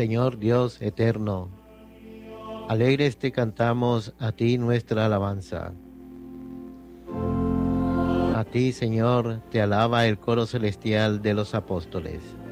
Señor Dios eterno. Alegres te cantamos a ti nuestra alabanza. A ti, Señor, te alaba el coro celestial de los apóstoles.